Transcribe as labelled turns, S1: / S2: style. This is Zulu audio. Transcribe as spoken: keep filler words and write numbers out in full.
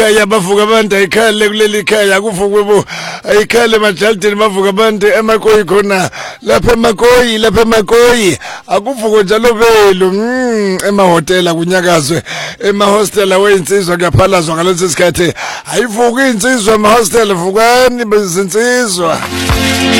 S1: yabavuka abantu ayikhale kuleli khaya akuvukwe bo ayikhale eMajaldeni bavuka abantu eMakoyi khona lapha eMakoyi lapha eMakoyi akuvukwe njalo belo mm, emahotela kunyakazwe emahostela weinsizwa kuyaphalazwa ngalesi sikhathi ayivuki insizwa emahostela vukani bezinsizwa